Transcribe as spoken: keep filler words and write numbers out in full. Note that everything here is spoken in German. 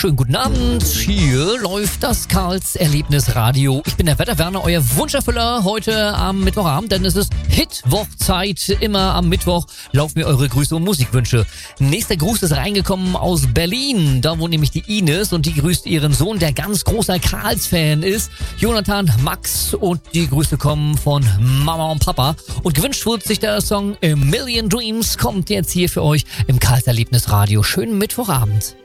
Schönen guten Abend, hier läuft das Karls Erlebnisradio. Ich bin der Wetterwerner, euer Wunscherfüller heute am Mittwochabend, denn es ist Hitwochzeit. Immer am Mittwoch laufen mir eure Grüße und Musikwünsche. Nächster Gruß ist reingekommen aus Berlin, da wohnt nämlich die Ines und die grüßt ihren Sohn, der ganz großer Karls-Fan ist, Jonathan, Max, und die Grüße kommen von Mama und Papa. Und gewünscht wird sich der Song A Million Dreams, kommt jetzt hier für euch im Karls Erlebnisradio. Schönen Mittwochabend.